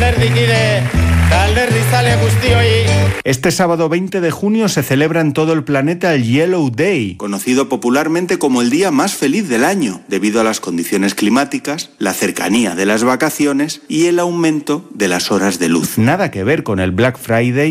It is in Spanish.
Este sábado 20 de junio se celebra en todo el planeta el Yellow Day, conocido popularmente como el día más feliz del año, debido a las condiciones climáticas, la cercanía de las vacaciones y el aumento de las horas de luz. Nada que ver con el Black Friday